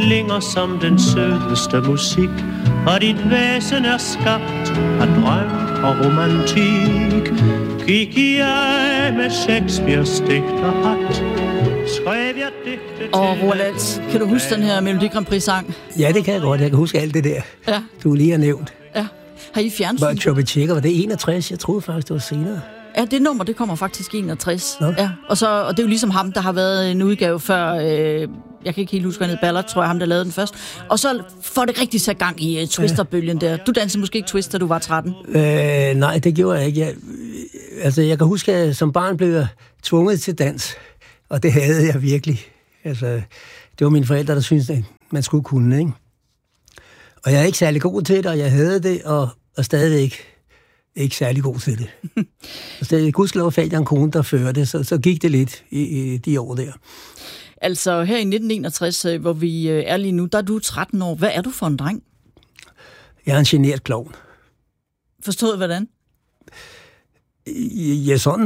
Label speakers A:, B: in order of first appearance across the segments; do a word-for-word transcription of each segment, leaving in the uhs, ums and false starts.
A: klinger som den sødeste musik, og dit væsen er skabt af drøm og romantik. Gik jeg med Shakespeares digterhat, skrev jeg digte til...
B: Og Roald Als, kan du huske den her Melodi Grand Prix-sang?
C: Ja, det kan jeg godt. Jeg kan huske alt det der,
B: ja.
C: du lige har nævnt.
B: Ja. Har I fjernsyn?
C: Var Chubby var det enogtres? Jeg troede faktisk, det var senere.
B: Ja, det nummer, det kommer faktisk enogtres. Ja. Og, så, og det er jo ligesom ham, der har været en udgave før... Øh, jeg kan ikke helt huske, hvad han hed, Ballard, tror jeg, ham, der lavede den først. Og så får det rigtig sat gang i uh, Twister-bølgen der. Du dansede måske ikke Twister, du var tretten?
C: Øh, nej, det gjorde jeg ikke. Jeg, altså, jeg kan huske, at som barn blev jeg tvunget til dans. Og det havde jeg virkelig. Altså, det var mine forældre, der syntes, at man skulle kunne, ikke? Og jeg er ikke særlig god til det, og jeg havde det, og, og stadigvæk ikke særlig god til det. Så gudskelov fandt jeg en kone, der førte, så, så gik det lidt i, i de år der.
B: Altså her i nitten enogtres, hvor vi er lige nu, der er du tretten år. Hvad er du for en dreng?
C: Jeg er en genert klovn.
B: Forstået hvordan?
C: Ja, sådan.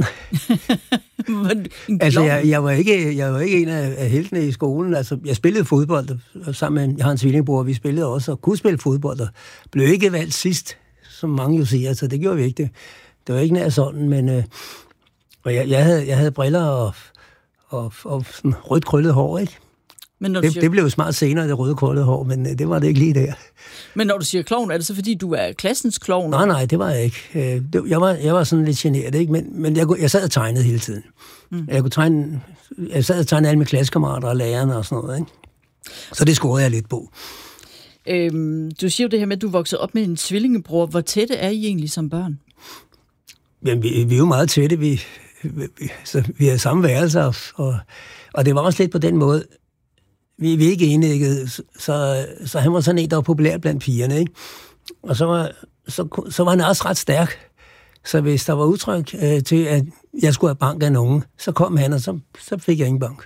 C: altså, jeg, jeg, var ikke, jeg var ikke en af, af heltene i skolen. Altså, jeg spillede fodbold sammen med, jeg har en tvillingbror, vi spillede også, og kunne spille fodbold, og blev ikke valgt sidst, som mange jo siger, så det gjorde vi ikke. Det, det var ikke nær sådan, men øh, og jeg, jeg, havde, jeg havde briller og, og, og sådan rødt krøllet hår, ikke? Men det, siger... det blev jo smart senere, det røde krøllede hår, men øh, det var det ikke lige der.
B: Men når du siger klovn, er det så fordi, du er klassens klovn?
C: Nej, nej, det var jeg ikke. Øh, det, jeg, var, jeg var sådan lidt generet, ikke? Men, men jeg, jeg sad og tegnede hele tiden. Mm. Jeg kunne tegne, jeg sad og tegnede alle mine klassekammerater og lærerne og sådan noget, ikke? Så det scorede jeg lidt på.
B: Øhm, du siger jo det her med, at du voksede op med en tvillingebror. Hvor tætte er I egentlig som børn?
C: Jamen, vi, vi er jo meget tætte. Vi, vi, så vi har samme værelser, og, og det var også lidt på den måde. Vi, vi er ikke enægget, så, så han var sådan en, der var populær blandt pigerne, ikke? Og så var, så, så var han også ret stærk. Så hvis der var udtryk øh, til, at jeg skulle have bank af nogen, så kom han, og så, så fik jeg ingen bank.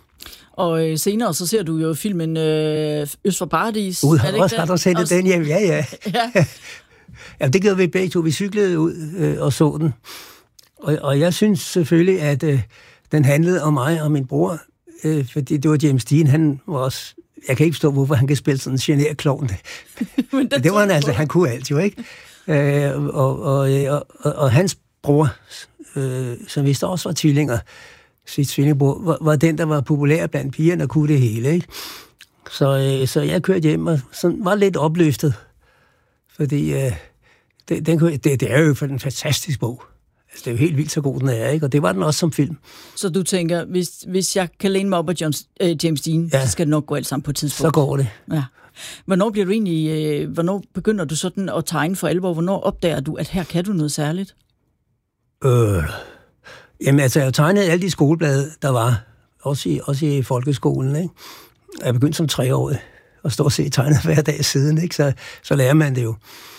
B: Og øh, senere så ser du jo filmen øh, Øst for Paradis.
C: Ud, har også, har du set også... den hjem? Ja, ja. ja. ja det gjorde vi begge to. Vi cyklede ud øh, og så den. Og, og jeg synes selvfølgelig, at øh, den handlede om mig og min bror, øh, fordi det var James Dean. Han var også... Jeg kan ikke forstå, hvorfor han kan spille sådan en genert klovn. Men det var han altså. Han kunne alt jo, ikke? Øh, og, og, og, og, og hans bror, øh, som vist også var tvillinger, sit tvillingebror, var, var den, der var populær blandt pigerne og kunne det hele, ikke? Så, øh, så jeg kørte hjem og sådan var lidt opløftet, fordi øh, det, den, det, det er jo for en fantastisk bog. Altså, det er jo helt vildt så god den er, ikke? Og det var den også som film.
B: Så du tænker, hvis, hvis jeg kan læne mig op af Johns, øh, James Dean, ja, så skal det nok gå alt sammen på et tidspunkt.
C: Så går det.
B: Ja. Hvornår bliver du egentlig, øh, hvornår begynder du sådan at tegne for alvor? Hvornår opdager du, at her kan du noget særligt?
C: Øh... Jamen altså, jeg tegnede alle de skoleblade, der var, også i, også i folkeskolen, ikke? Jeg begyndte som treårig at stå og se tegnet hver dag siden, ikke? Så, så lærer man det jo.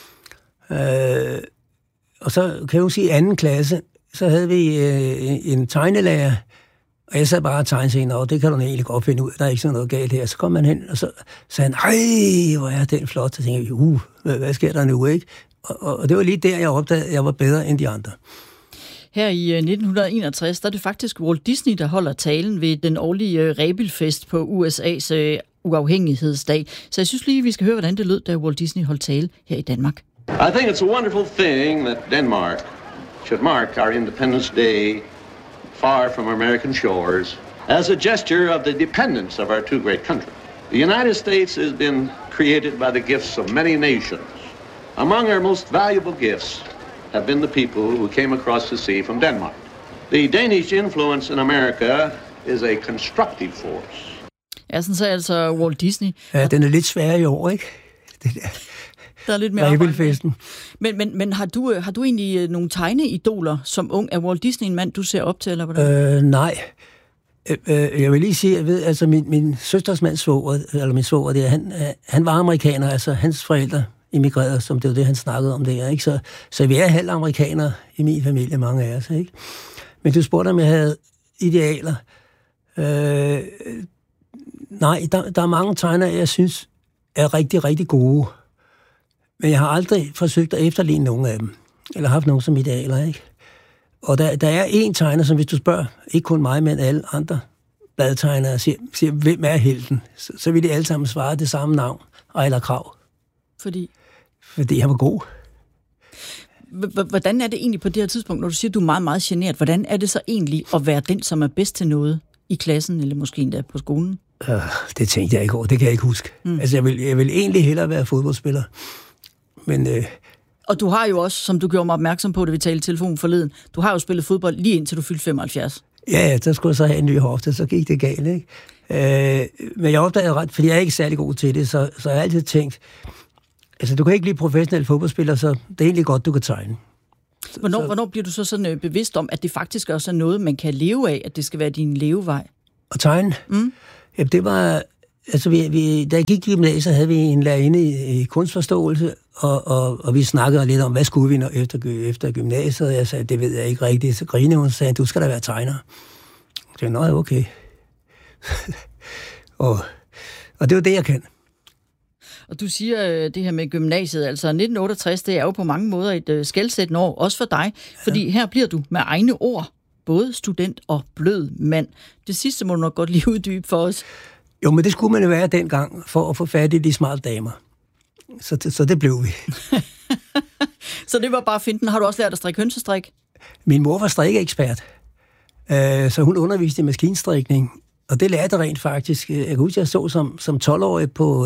C: Øh, og så kan jeg jo sige, i anden klasse, så havde vi øh, en tegnelærer, og jeg sad bare og tegnede senere, og det kan du egentlig godt finde ud, der er ikke sådan noget galt her. Så kom man hen, og så sagde han, ej, hvor er den flot, så tænkte jeg, uh, hvad, hvad sker der nu, ikke? Og, og, og det var lige der, jeg opdagede, at jeg var bedre end de andre.
B: Her i nitten enogtres, der er det faktisk Walt Disney, der holder talen ved den årlige Rebelfest på U S A's uafhængighedsdag. Så jeg synes lige, vi skal høre, hvordan det lød, da Walt Disney holdt tale her i Danmark.
D: I think it's a wonderful thing that Denmark should mark our Independence Day far from American shores as a gesture of the dependence of our two great countries. The United States has been created by the gifts of many nations. Among our most valuable gifts have been the people who came across the sea from Denmark. The Danish influence in America is a constructive force.
B: Ja, sådan sagde altså Walt Disney.
C: Ja, den er lidt svær i år, ikke? Det der.
B: Der er lidt mere
C: Rebelfesten.
B: Men, men, men har, du, har du egentlig nogle tegneidoler som ung? Er Walt Disney en mand, du ser op til, eller hvordan?
C: Øh, nej. Øh, øh, jeg vil lige sige, jeg ved, altså min, min søsters mands svoger, eller min svoger der, han, han var amerikaner, altså hans forældre immigreret, som det var det, han snakkede om der, ikke? Så, så vi er halv amerikanere i min familie, mange af os, ikke? Men du spurgte, om jeg havde idealer. Øh, nej, der, der er mange tegnere, jeg synes er rigtig, rigtig gode. Men jeg har aldrig forsøgt at efterligne nogen af dem. Eller haft nogen som idealer, ikke? Og der, der er en tegner, som hvis du spørger, ikke kun mig, men alle andre, bladtegnere og siger, siger, hvem er helten? Så, så vil de alle sammen svare det samme navn, Ejler Krag.
B: Fordi?
C: Fordi han var god.
B: Hvordan er det egentlig på det her tidspunkt, når du siger, at du er meget, meget genert? Hvordan er det så egentlig at være den, som er bedst til noget i klassen, eller måske endda på skolen?
C: Øh, det tænkte jeg ikke over. Det kan jeg ikke huske. Mm. Altså, jeg vil, jeg vil egentlig hellere være fodboldspiller. Men... Øh,
B: og du har jo også, som du gjorde mig opmærksom på, da vi talte i telefonen forleden, du har jo spillet fodbold lige indtil du fyldte femoghalvfjerds.
C: Ja, ja, der skulle jeg så have en ny hofte, så gik det galt, ikke? Øh, men jeg opdagede ret, fordi jeg er ikke særlig god til det, så, så jeg har altid tænkt, altså du kan ikke blive professionel fodboldspiller, så det er egentlig godt, du kan tegne.
B: Hvornår,
C: så,
B: hvornår bliver du så sådan øh, bevidst om, at det faktisk også er noget, man kan leve af, at det skal være din levevej?
C: Og tegne? Mm. Ja, det var... Altså, vi, vi, da jeg gik i gymnasiet, havde vi en lærerinde i, i kunstforståelse, og, og, og vi snakkede lidt om, hvad skulle vi når efter, efter gymnasiet, og jeg sagde, det ved jeg ikke rigtigt. Så grinede hun og sagde, du skal da være tegner. Jeg sagde, nå, okay. og, og det var det, jeg kan.
B: Og du siger det her med gymnasiet, altså nitten otteogtres, det er jo på mange måder et uh, skelsættende år, også for dig, fordi ja. Her bliver du med egne ord, både student og blød mand. Det sidste må du nok godt lige uddybe for os.
C: Jo, men det skulle man jo være dengang, for at få fat i de smarte damer. Så, så det blev vi.
B: Så det var bare finten. Har du også lært at strikke hønsestrik?
C: Min mor var strikkeekspert, så hun underviste i maskinstrikning, og det lærte jeg rent faktisk. Jeg kan huske, at jeg så som, som tolv-årig på,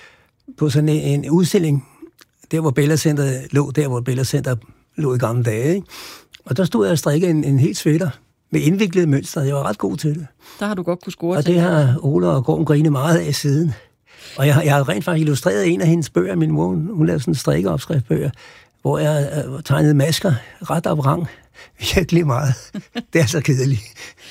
C: på sådan en, en udstilling, der hvor Bella Center lå, der hvor Bella Center lå i gamle dage, ikke? Og der stod jeg og strikkede en, en helt sweater med indviklede mønstre. Jeg var ret god til det.
B: Der har du godt kunne score.
C: Og det har Ole og Gorm grinet meget af siden. Og jeg, jeg har rent faktisk illustreret en af hendes bøger. Min mor, hun, hun lavede sådan en strikkeopskriftbøger, hvor jeg uh, tegnede masker ret op rang. Virkelig meget. Det er så kedeligt.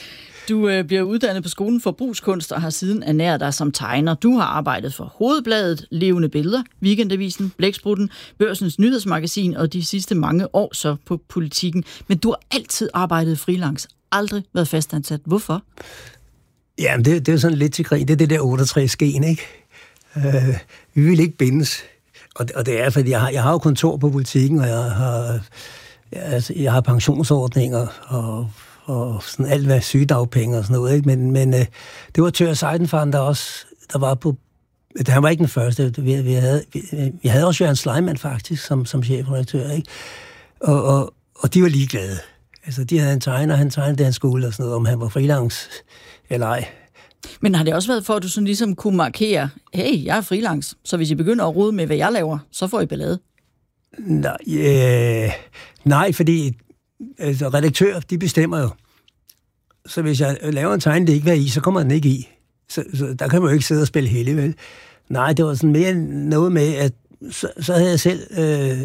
B: Du øh, bliver uddannet på skolen for brugskunst og har siden ernæret dig som tegner. Du har arbejdet for Hovedbladet, Levende Billeder, Weekendavisen, Blæksprutten, Børsens Nyhedsmagasin og de sidste mange år så på Politikken. Men du har altid arbejdet freelance, aldrig været fastansat. Hvorfor?
C: Jamen, det, det er sådan lidt til grin. Det er det der otteogtres-gen, ikke? Øh, vi vil ikke bindes. Og, og det er, fordi jeg har, jeg har jo kontor på Politikken, og jeg har, jeg, altså, jeg har pensionsordninger og og sådan alt hvad sygedagpenge og sådan noget, ikke? Men, men øh, det var Tør Seidenfaden, der også, der var på, han var ikke den første, vi, vi havde, vi, vi havde også Jørgen Sleiman faktisk, som, som chefredaktør, ikke? Og, og, og de var ligeglade. Altså, de havde en tegner, han tegnede det, han skulle, og sådan noget, om han var freelance eller ej.
B: Men har det også været for, at du sådan ligesom kunne markere, hey, jeg er freelance, så hvis I begynder at rode med, hvad jeg laver, så får I ballade?
C: Nej, øh, nej, fordi altså, redaktører, de bestemmer jo. Så hvis jeg laver en tegning, det ikke var i, så kommer den ikke i. Så, så der kan man jo ikke sidde og spille heldig, vel? Nej, det var sådan mere noget med, at så, så havde jeg selv øh,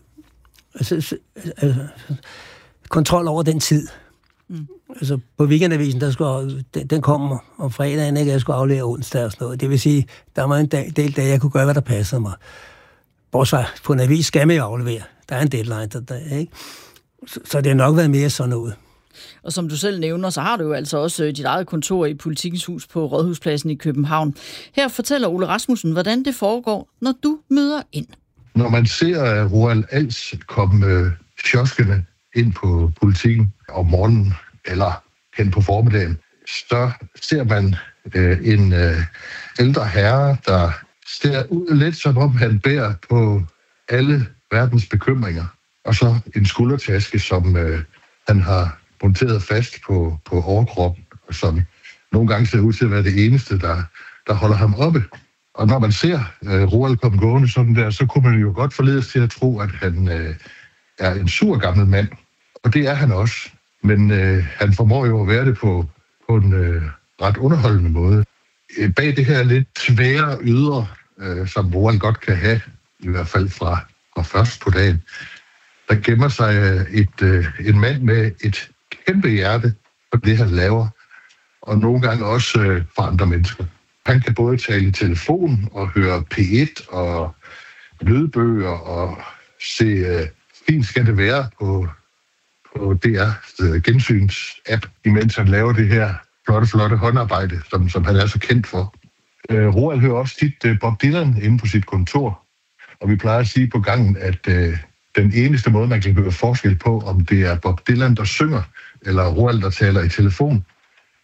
C: altså, altså, kontrol over den tid. Mm. Altså på Weekendavisen, der skulle, den, den kom om fredagen, ikke? Jeg skulle aflevere onsdag og sådan noget. Det vil sige, der var en del dage, jeg kunne gøre, hvad der passede mig. Bortset på en avis skal man jo aflevere. Der er en deadline, der, der ikke? Så, så det har nok været mere sådan noget.
B: Og som du selv nævner, så har du jo altså også dit eget kontor i Politikens Hus på Rådhuspladsen i København. Her fortæller Ole Rasmussen, hvordan det foregår, når du møder ind.
E: Når man ser Roald Als komme øh, kioskene ind på Politikken om morgenen eller hen på formiddagen, så ser man øh, en øh, ældre herre, der ser ud lidt som om han bærer på alle verdens bekymringer. Og så en skuldertaske, som øh, han har monteret fast på, på overkroppen, som nogle gange ser ud til at være det eneste, der, der holder ham oppe. Og når man ser øh, Roald komme gående sådan der, så kunne man jo godt forledes til at tro, at han øh, er en sur gammel mand. Og det er han også. Men øh, han formår jo at være det på, på en øh, ret underholdende måde. Bag det her lidt svære ydre, øh, som Roald godt kan have, i hvert fald fra, fra først på dagen, der gemmer sig et, øh, en mand med et kæmpe hjerte for det, han laver, og nogle gange også øh, for andre mennesker. Han kan både tale i telefon og høre P et og lydbøger og se, øh, fint skal det være på, på D R's øh, gensyns-app, imens han laver det her flotte, flotte håndarbejde, som, som han er så kendt for. Øh, Roald hører også tit øh, Bob Dylan inde på sit kontor, og vi plejer at sige på gangen, at øh, den eneste måde, man kan høre forskel på, om det er Bob Dylan, der synger, eller Roald, der taler i telefon,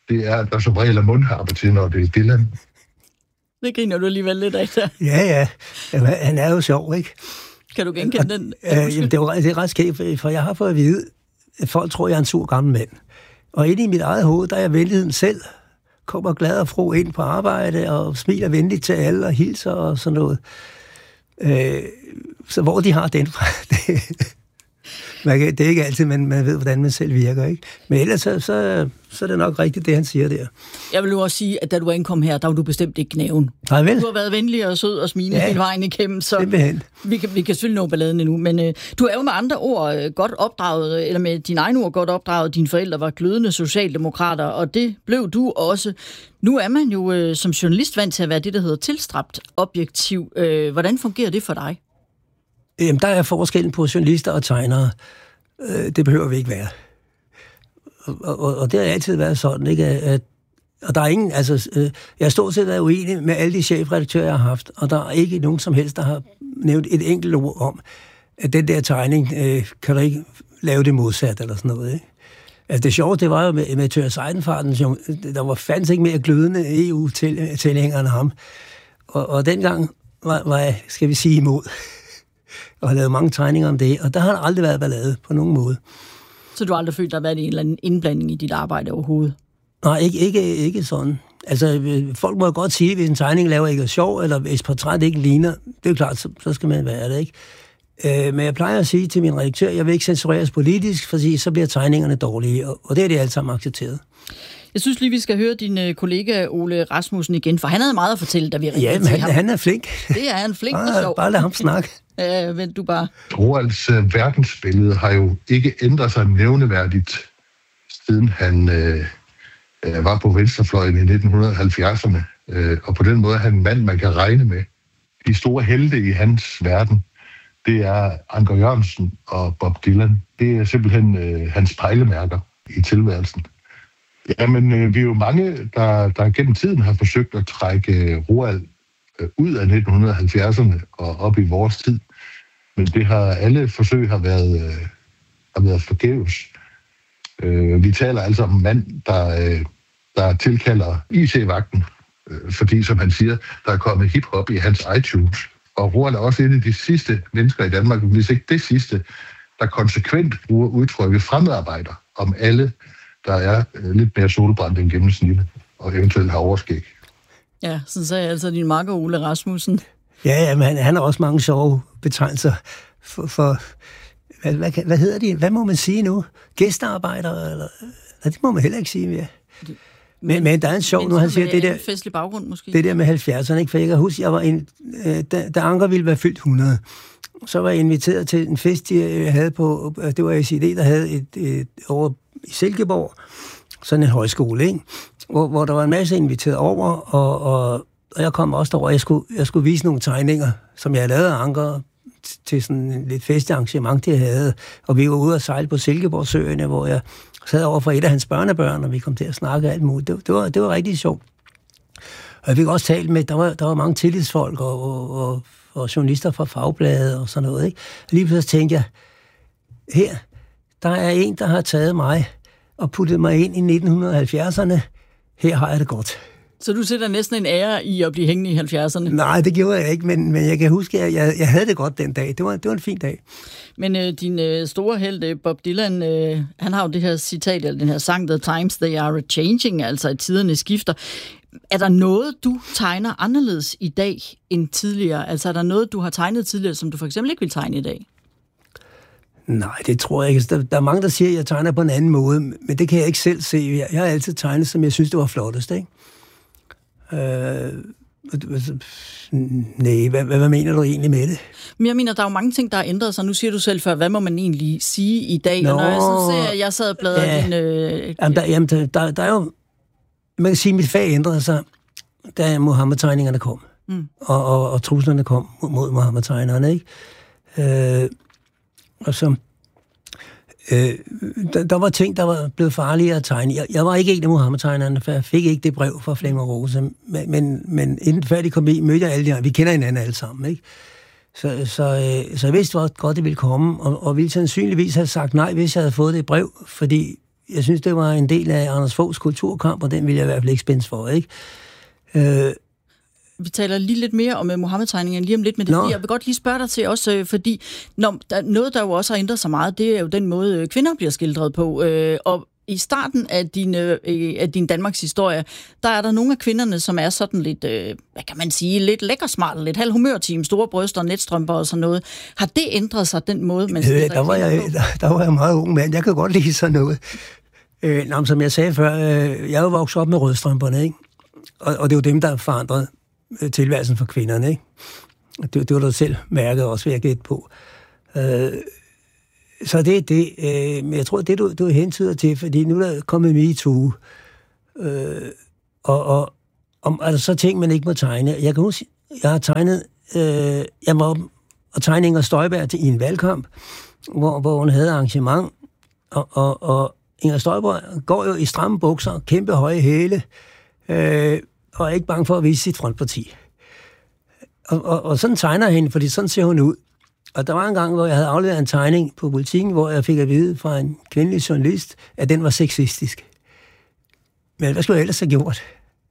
E: det er, at der som regel er mundharpe til, når det er Dylan.
B: Det griner du alligevel lidt af der.
C: Ja, ja. Jamen, han er jo sjov, ikke?
B: Kan du genkende den?
C: Øh, jamen, det, er, det er ret skægt, for jeg har fået at vide, at folk tror, jeg er en sur gammel mand. Og inde i mit eget hoved, der er jeg venligheden selv. Kommer glad og fro ind på arbejde, og smiler venligt til alle, og hilser og sådan noget. Øh, så hvor de har den fra, det, man kan, det er ikke altid, man, man ved, hvordan man selv virker, ikke? Men ellers så, så, så er det nok rigtigt, det han siger der.
B: Jeg vil jo også sige, at da du ankom her, der var du bestemt ikke gnæven.
C: Nej, vel?
B: Du har været venlig og sød og smilende ja, hele vejen igennem, så vi kan, vi kan selvfølgelig nå balladen endnu. Men øh, du er jo med andre ord øh, godt opdraget, eller med dine egne ord godt opdraget. Dine forældre var glødende socialdemokrater, og det blev du også. Nu er man jo øh, som journalist vant til at være det, der hedder tilstræbt objektiv. Øh, hvordan fungerer det for dig?
C: Jamen, der er forskellen på journalister og tegnere. Det behøver vi ikke være. Og, og, og det har altid været sådan, ikke? At, og der er ingen, altså, jeg er stort set uenig med alle de chefredaktører, jeg har haft, og der er ikke nogen som helst, der har nævnt et enkelt ord om, at den der tegning, øh, kan du ikke lave det modsat, eller sådan noget, ikke? Altså, det sjove, det var jo med, med Thøger Seidenfarten, der var fandens ikke mere glødende E U-tilhængere end ham. Og, og dengang var, var jeg, skal vi sige, imod. Og har lavet mange tegninger om det, og der har aldrig været ballade på nogen måde.
B: Så du har aldrig følt, der har været en eller anden indblanding i dit arbejde overhovedet?
C: Nej, ikke, ikke, ikke sådan. Altså, folk må jo godt sige, hvis en tegning laver ikke er sjov, eller hvis portræt ikke ligner, det er jo klart, så, så skal man være det, ikke? Øh, men jeg plejer at sige til min redaktør, jeg vil ikke censureres politisk, fordi så bliver tegningerne dårlige, og, og det er de alle sammen accepteret.
B: Jeg synes lige, vi skal høre din kollega Ole Rasmussen igen, for han havde meget at fortælle, da vi ringede
C: ja,
B: til
C: han,
B: ham.
C: han er flink.
B: Det er han flink og sjov.
C: Bare lad ham snakke.
B: Ja, vent du bare.
E: Roalds uh, verdensbillede har jo ikke ændret sig nævneværdigt, siden han øh, øh, var på venstrefløjen i nitten halvfjerdserne. Øh, og på den måde er han en mand, man kan regne med. De store helte i hans verden, det er Anker Jørgensen og Bob Dylan. Det er simpelthen øh, hans pejlemærker i tilværelsen. Jamen, øh, vi er jo mange, der, der gennem tiden har forsøgt at trække øh, Roald øh, ud af nitten halvfjerdserne og op i vores tid. Men det har alle forsøg har været, øh, har været forgæves. Øh, vi taler altså om en mand, der, øh, der tilkalder I T-vagten, øh, fordi, som han siger, der er kommet hiphop i hans iTunes. Og Roald er også en af de sidste mennesker i Danmark, hvis ikke det sidste, der konsekvent bruger udtrykket fremmedarbejder om alle, der er øh, lidt mere solbrændt end gennemsnittet, og eventuelt har overskæg.
B: Ja, sådan sagde altså din makker Ole Rasmussen.
C: Ja, ja, men han, han har også mange sjove betegnelser for... for hvad, hvad, hvad hedder de? Hvad må man sige nu? Gæstearbejdere? Eller, det må man heller ikke sige mere. Men, men, men der er en sjov, nu han siger det der...
B: Festlig baggrund, måske.
C: Det der med halvfjerdserne, ikke? For jeg kan huske, jeg var en, øh, da, da Anker ville være fyldt hundrede, så var jeg inviteret til en fest, jeg havde på... Det var S I D, der havde et, et over i Silkeborg, sådan en højskole, ikke? Hvor, hvor der var en masse inviteret over, og, og, og jeg kom også derover, jeg skulle, jeg skulle vise nogle tegninger, som jeg havde lavet af Anker, til sådan en lidt festarrangement, de havde. Og vi var ude og sejle på Silkeborgsøerne, hvor jeg sad over for et af hans børnebørn, og vi kom til at snakke alt muligt. Det, det, var, det var rigtig sjovt. Og jeg fik også talt med, der var, der var mange tillidsfolk og, og, og, og journalister fra fagbladet og sådan noget, ikke? Og lige pludselig tænkte jeg, her, der er en, der har taget mig og puttet mig ind i nitten halvfjerdserne. Her har jeg det godt.
B: Så du sætter næsten en ære i at blive hængende i halvfjerdserne?
C: Nej, det gjorde jeg ikke, men, men jeg kan huske, at jeg, jeg havde det godt den dag. Det var, det var en fin dag.
B: Men øh, din øh, store held, Bob Dylan, øh, han har jo det her citat, eller den her sang, The Times They Are Changing, altså at tiderne skifter. Er der noget, du tegner anderledes i dag end tidligere? Altså er der noget, du har tegnet tidligere, som du for eksempel ikke vil tegne i dag?
C: Nej, det tror jeg ikke. Der, der er mange, der siger, at jeg tegner på en anden måde, men det kan jeg ikke selv se. Jeg, jeg har altid tegnet, som jeg synes, det var flottest, ikke? Øh, nej, hvad, hvad, hvad mener du egentlig med det?
B: Men jeg mener, der er jo mange ting, der har ændret sig. Nu siger du selv før, hvad må man egentlig sige i dag? Nå, og når jeg sådan ser, at jeg sad og bladrede
C: ja,
B: din... Øh,
C: jamen, der, jamen der, der, der er jo... Man kan sige, at mit fag ændrede sig, da Muhammed-tegningerne kom. Mm. Og, og, og truslerne kom mod Muhammed-tegnerne, ikke? Øh, og så... Øh, der, der var ting, der var blevet farligere at tegne. Jeg, jeg var ikke en af Muhammed-tegnerne, for jeg fik ikke det brev fra Flemming Rose. Men, men, men inden før de kom i, mødte jeg alle de andre. Vi kender hinanden alle sammen, ikke? Så, så, øh, så jeg vidste, hvor godt det ville komme, og, og ville sandsynligvis have sagt nej, hvis jeg havde fået det brev, fordi jeg synes, det var en del af Anders Foghs kulturkamp, og den vil jeg i hvert fald ikke spændes for, ikke? Øh,
B: Vi taler lige lidt mere om uh, Mohammed-tegningen lige om lidt, men det, jeg vil godt lige spørge dig til også, uh, fordi når, der, noget, der jo også har ændret sig meget, det er jo den måde, uh, kvinder bliver skildret på. Uh, og i starten af din, uh, af din Danmarks historie, der er der nogle af kvinderne, som er sådan lidt, uh, hvad kan man sige, lidt lækkersmart, lidt halv humørteam, store bryster, netstrømper og sådan noget. Har det ændret sig, den måde, man skildrer
C: øh, der, var jeg, der, der var jeg meget ung mand. Jeg kan godt lide sådan noget. Øh, nå, som jeg sagde før, øh, jeg er jo vokset op med rødstrømperne, ikke? Og, og det er jo dem, der forandrede tilværelsen for kvinderne, ikke? Det, det var du selv mærket også, ved at gætte på. Øh, så det er det. Øh, men jeg tror, det du, du hentyder til, fordi nu er der kommet MeToo, øh, og, og om, er der så ting, man ikke må tegne. Jeg kan huske, jeg har tegnet, øh, jeg var og tegne Inger Støjberg til, i en valgkamp, hvor, hvor hun havde arrangement, og, og, og Inger Støjberg går jo i stramme bukser, kæmpe høje hæle, øh, og er ikke bange for at vise sit frontparti. Og, og, og sådan tegner jeg hende, fordi sådan ser hun ud. Og der var en gang, hvor jeg havde afleveret en tegning på Politiken, hvor jeg fik at vide fra en kvindelig journalist, at den var sexistisk. Men hvad skulle jeg ellers have gjort?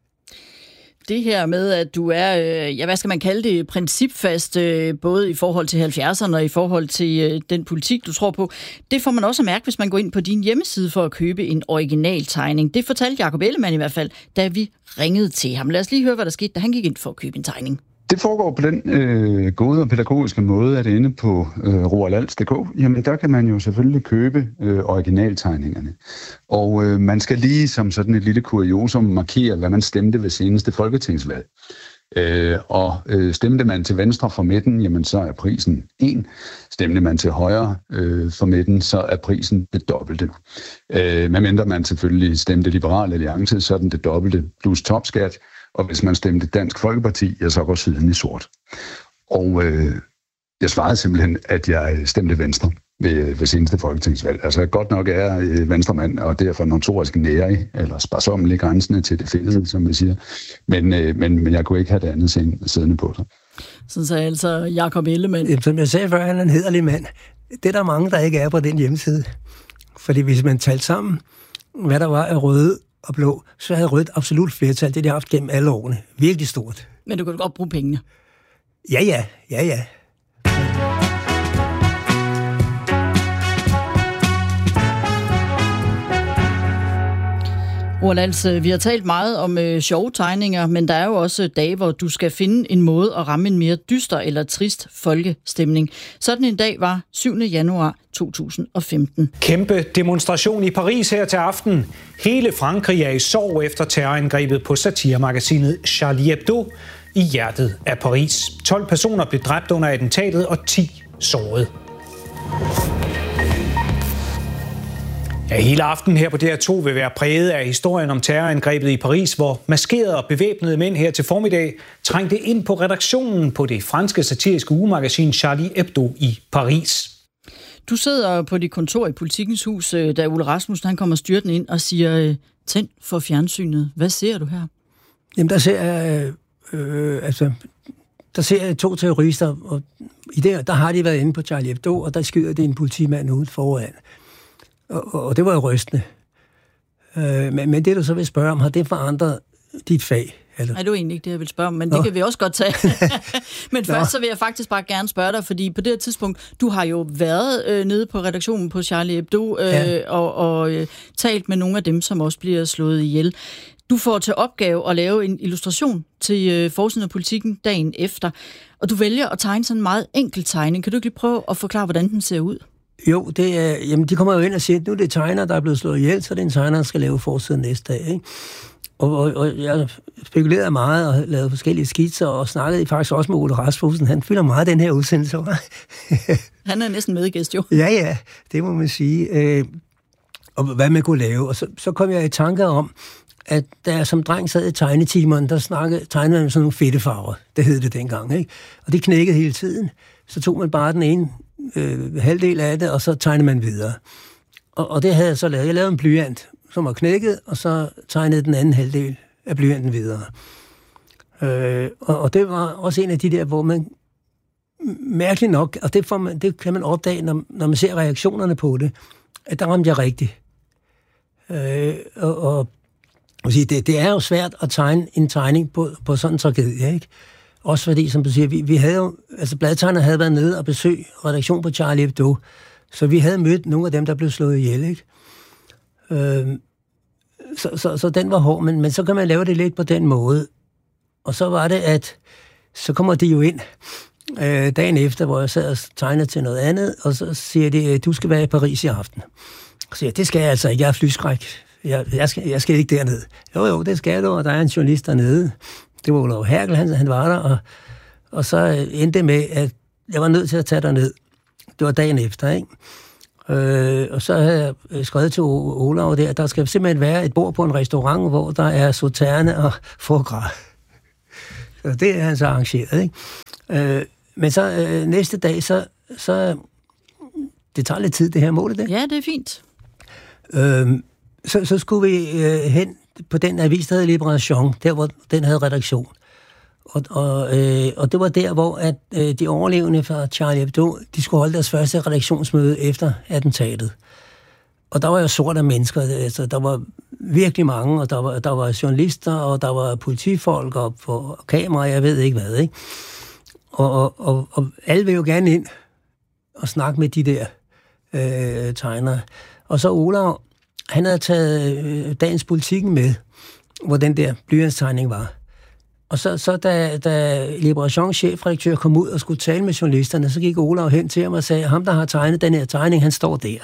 B: Det her med, at du er, øh, ja, hvad skal man kalde det, principfast, øh, både i forhold til halvfjerdserne og i forhold til øh, den politik, du tror på, det får man også at mærke, hvis man går ind på din hjemmeside for at købe en original tegning. Det fortalte Jakob Ellemann i hvert fald, da vi ringede til ham. Lad os lige høre, hvad der skete, da han gik ind for at købe en tegning.
F: Det foregår på den øh, gode og pædagogiske måde, at inde på øh, roalals punktum d k, jamen der kan man jo selvfølgelig købe øh, originaltegningerne. Og øh, man skal lige som sådan et lille kuriosum markere, hvad man stemte ved seneste folketingsvalg. Øh, og øh, stemte man til venstre for midten, jamen så er prisen en. Stemte man til højre øh, for midten, så er prisen det dobbelte. Øh, medmindre man selvfølgelig stemte Liberal Alliance, så er den det dobbelte plus topskat. Og hvis man stemte Dansk Folkeparti, ja, så går siden i sort. Og øh, jeg svarede simpelthen, at jeg stemte Venstre ved, ved seneste folketingsvalg. Altså godt nok er jeg venstremand, og derfor notorisk nærig, eller sparsommelig grænsende til det fede, som vi siger. Men, øh, men, men jeg kunne ikke have det andet siddende på sig.
B: Sådan sagde altså Jakob Ellemann.
C: Som jeg sagde før, han er en hæderlig mand. Det er der mange, der ikke er på den hjemmeside. Fordi hvis man talte sammen, hvad der var af røde og blå, så havde rødt absolut flertal. Det har de haft gennem alle årene. Virkelig stort.
B: Men du kan godt bruge pengene.
C: Ja, ja. Ja, ja.
B: Roland, vi har talt meget om øh, sjove tegninger, men der er jo også dage, hvor du skal finde en måde at ramme en mere dyster eller trist folkestemning. Sådan en dag var syvende januar to tusind og femten.
G: Kæmpe demonstration i Paris her til aften. Hele Frankrig er i sorg efter terrorangrebet på satiremagasinet Charlie Hebdo i hjertet af Paris. tolv personer blev dræbt under attentatet og ti såret. Ja, hele aftenen her på D R to vil være præget af historien om terrorangrebet i Paris, hvor maskerede og bevæbnede mænd her til formiddag trængte ind på redaktionen på det franske satiriske ugemagasin Charlie Hebdo i Paris.
B: Du sidder på dit kontor i Politikens Hus, da Ole Rasmussen han kommer styrtende ind og siger, tænd for fjernsynet. Hvad ser du her?
C: Jamen, der ser jeg, øh, altså, der ser jeg to terrorister, og i det, der har de været inde på Charlie Hebdo, og der skyder de en politimand ude foran. Og, og det var jo rystende. Øh, men, men det, du så vil spørge om, har det forandret dit fag? Eller?
B: Nej, det er jo egentlig ikke det, jeg vil spørge om, men Nå. det kan vi også godt tage. Men først Nå. så vil jeg faktisk bare gerne spørge dig, fordi på det her tidspunkt, du har jo været øh, nede på redaktionen på Charlie Hebdo øh, ja. og, og øh, talt med nogle af dem, som også bliver slået ihjel. Du får til opgave at lave en illustration til øh, forsiden af Politikken dagen efter, og du vælger at tegne sådan en meget enkel tegning. Kan du ikke lige prøve at forklare, hvordan den ser ud?
C: Jo, det er, jamen, de kommer jo ind og siger, at nu er det tegner, der er blevet slået ihjel, så det er en tegner, der skal lave forsiden næste dag, ikke? Og, og, og jeg spekulerede meget og lavede forskellige skitser og snakkede faktisk også med Ole Rasmussen. Han fylder meget den her udsendelse.
B: Han er næsten medgæst, jo.
C: Ja, ja, det må man sige. Øh, og hvad man kunne lave. Og så, så kom jeg i tanker om, at da jeg som dreng sad i tegnetimerne, der snakkede, tegnede man med sådan nogle fedtefarver. Det hed det dengang, ikke? Og det knækkede hele tiden. Så tog man bare den ene øh, halvdel af det, og så tegnede man videre. Og, og det havde jeg så lavet. Jeg lavede en blyant, som var knækket, og så tegnede den anden halvdel af blyanten videre. Øh, og, og det var også en af de der, hvor man mærkeligt nok, og det, får man, det kan man opdage, når, når man ser reaktionerne på det, at der ramte jeg rigtigt. Øh, og, og det, det er jo svært at tegne en tegning på, på sådan en tragedie, ikke? Også fordi, som du siger, vi, vi havde jo, altså bladtegnerne havde været nede og besøgt redaktion på Charlie Hebdo, så vi havde mødt nogle af dem, der blev slået ihjel, ikke? Øh, så, så, så den var hård, men, men så kan man lave det lidt på den måde. Og så var det, at så kommer de jo ind øh, dagen efter, hvor jeg sad og tegnede til noget andet, og så siger de, du skal være i Paris i aften. Og så siger jeg, det skal jeg altså ikke, jeg er flyskræk. Jeg, jeg, skal, jeg skal ikke derned. Jo, jo, det skal du, og der er en journalist dernede. Det var Olav Herkel, han, han var der, og, og så endte det med, at jeg var nødt til at tage derned. Det var dagen efter, ikke? Øh, og så havde jeg skrevet til Olav der, der skal simpelthen være et bord på en restaurant, hvor der er sauterne og foie gras. Så det er han så arrangeret, ikke? Øh, men så øh, næste dag, så, så... Det tager lidt tid, det her mål, det.
B: Ja, det er fint.
C: Øh, så, så skulle vi øh, hen på den avis, der hed Liberation, der hvor den havde redaktion. Og, og, øh, og det var der, hvor at, øh, de overlevende fra Charlie Hebdo, de skulle holde deres første redaktionsmøde efter attentatet. Og der var jo sort af mennesker, altså, der var virkelig mange, og der var, der var journalister, og der var politifolk, og, og kameraer, jeg ved ikke hvad, ikke? Og, og, og, og alle vil jo gerne ind og snakke med de der øh, tegnere. Og så Olav, han havde taget øh, dagens Politikken med, hvor den der blyantstegning var. Og så, så da, da Liberations chefredaktør kom ud og skulle tale med journalisterne, så gik Olav hen til ham og sagde, ham der har tegnet den her tegning, han står der.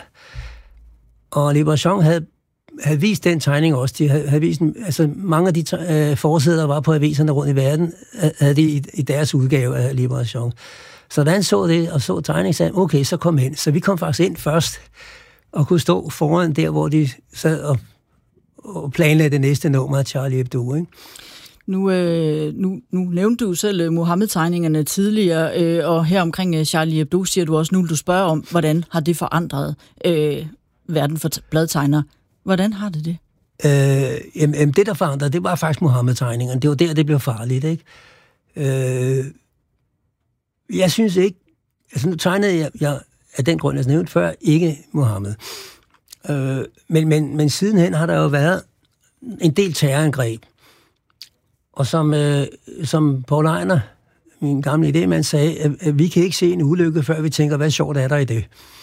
C: Og Liberation havde, havde vist den tegning også. De havde, havde vist, altså mange af de øh, forsæder, der var på aviserne rundt i verden, havde de i, i deres udgave af Liberation. Så da han så det og så tegningen, sagde han, okay, så kom ind. Så vi kom faktisk ind først og kunne stå foran der, hvor de sad og, og planlagde det næste nummer af Charlie Hebdo, ikke?
B: Nu, øh, nu, nu nævnte du selv Mohammed-tegningerne tidligere, øh, og her omkring Charlie Hebdo siger du også, nu du spørger om, hvordan har det forandret øh, verden for bladtegnere. Hvordan har det det?
C: Øh, jamen, det, der forandrede, det var faktisk Mohammed-tegningerne. Det var der, det blev farligt, ikke? Øh, jeg synes ikke... Altså, nu tegnede jeg, jeg af den grund, jeg nævnte før, ikke Mohammed. Øh, men, men, men sidenhen har der jo været en del terrorangreb. Og som, øh, som Paul Ejner, min gamle idémand, sagde, at, at vi kan ikke se en ulykke, før vi tænker, hvad sjovt er der i det.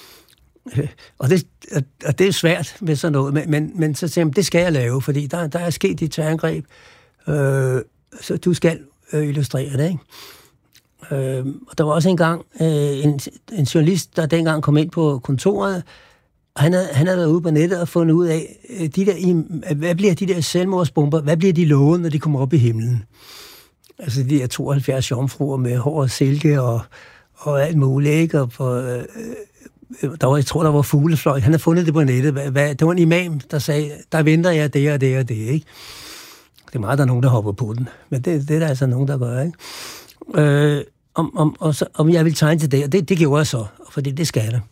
C: Og det, og det er svært med sådan noget, men, men, men så siger jeg, det skal jeg lave, fordi der, der er sket et terrorangreb, øh, så du skal øh, illustrere det, ikke? Øh, og der var også engang øh, en, en journalist, der dengang kom ind på kontoret, og han havde, han havde været ude på nettet og fundet ud af, de der, hvad bliver de der selvmordsbomber, hvad bliver de lovet, når de kommer op i himlen? Altså de der tooghalvfjerds jomfruer med hår og silke og, og alt muligt, ikke? Og på, øh, der var, jeg tror, der var fuglefløjt. Han havde fundet det på nettet. Hvad, hvad, det var en imam, der sagde, der venter jeg det og det og det, ikke? Det er meget, der er nogen, der hopper på den. Men det, det er der altså nogen, der gør, ikke? Øh, om, om, og så, om jeg vil tegne til det, og det, det gjorde jeg så, fordi det skal jeg.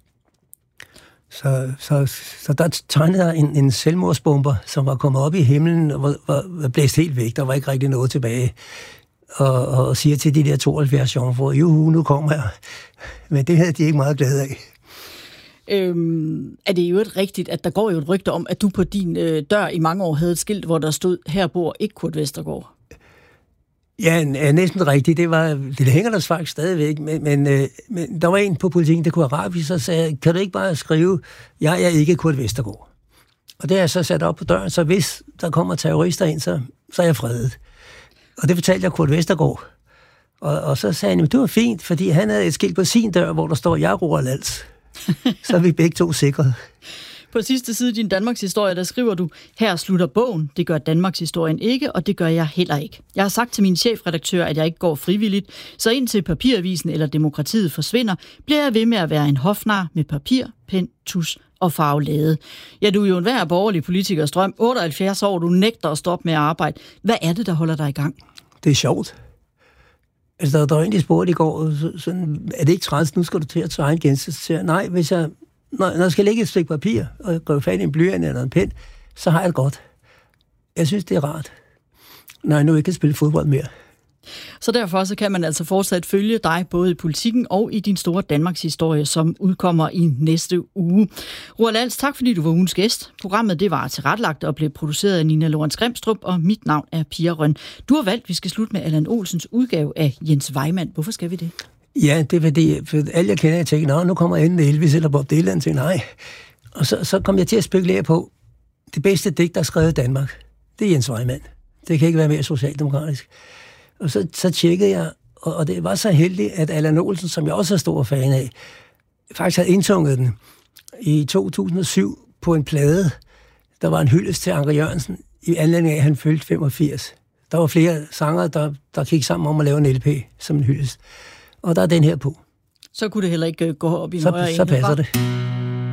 C: Så, så, så der tegnede jeg en, en selvmordsbomber, som var kommet op i himlen og var, var, var blæst helt væk. Der var ikke rigtig noget tilbage. Og, og siger til de der tooghalvfjerds jomfruer, juhu, nu kommer jeg. Men det havde de ikke meget glæde af.
B: Øhm, er det jo et rigtigt, at der går jo et rygte om, at du på din øh, dør i mange år havde et skilt, hvor der stod, her bor ikke Kurt Vestergaard?
C: Ja, næsten rigtigt. Det, var, det hænger der faktisk stadigvæk. Men, men, øh, men der var en på Politikken, der kunne arabisk, så sagde, kan du ikke bare skrive, jeg er ikke Kurt Vestergaard? Og det har jeg så sat op på døren, så hvis der kommer terrorister ind, så, så er jeg fredet. Og det fortalte jeg Kurt Vestergaard. Og, og så sagde han, det var fint, fordi han havde et skilt på sin dør, hvor der står, jeg er Roald Als. Så er vi begge to sikret.
B: På sidste side i din Danmarks historie, der skriver du, her slutter bogen, det gør Danmarks historien ikke, og det gør jeg heller ikke. Jeg har sagt til min chefredaktør, at jeg ikke går frivilligt, så indtil papiravisen eller demokratiet forsvinder, bliver jeg ved med at være en hofnar med papir, pen, tus og farvelade. Ja, du er jo en hver borgerlig politikers drøm. otteoghalvfjerds år, du nægter at stoppe med at arbejde. Hvad er det, der holder dig i gang?
C: Det er sjovt. Altså, der, der var en, de spurgte i går, så, sådan, er det ikke træls, nu skal du til at tegne igen? Så siger jeg, nej, hvis jeg, når, når jeg skal lægge et stykke papir, og jeg går fat i en blyant eller en pen, så har jeg det godt. Jeg synes, det er rart, når jeg nu ikke kan spille fodbold mere.
B: Så derfor så kan man altså fortsat følge dig både i Politikken og i din store Danmarks historie, som udkommer i næste uge. Roald Als, tak fordi du var ugens gæst. Programmet det var tilrettelagt og blev produceret af Nina Lorentz Grimstrup, og mit navn er Pia Røn. Du har valgt, at vi skal slutte med Allan Olsens udgave af Jens Vejmand. Hvorfor skal vi det?
C: Ja, det er fordi, for alle jeg kender, jeg tænker, nu kommer enden Elvis eller Bob Dylan til, nej. Og så, så kom jeg til at spekulere på, det bedste digt, der er skrevet i Danmark, det er Jens Vejmand. Det kan ikke være mere socialdemokratisk. Og så, så tjekkede jeg, og, og det var så heldigt, at Allan Olsen, som jeg også er stor fan af, faktisk havde indtunget den i to tusind og syv på en plade. Der var en hyldest til Anker Jørgensen i anledning af, at han fyldte femogfirs. Der var flere sangere, der, der kiggede sammen om at lave en L P som en hyldest. Og der er den her på.
B: Så kunne det heller ikke gå op i en
C: så,
B: højere
C: så passer
B: ende.
C: det.